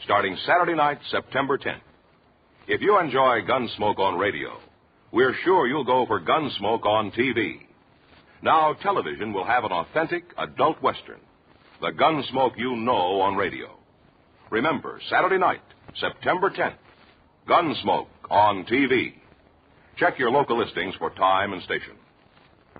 starting Saturday night, September 10th. If you enjoy Gunsmoke on radio, we're sure you'll go for Gunsmoke on TV. Now, television will have an authentic adult Western, the Gunsmoke you know on radio. Remember, Saturday night, September 10th, Gunsmoke on TV. Check your local listings for time and station.